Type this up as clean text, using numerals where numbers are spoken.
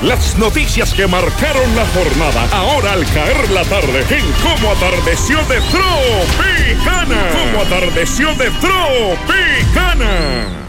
Las noticias que marcaron la jornada, ahora al caer la tarde, en Cómo Atardeció de Tropicana. Cómo Atardeció de Tropicana.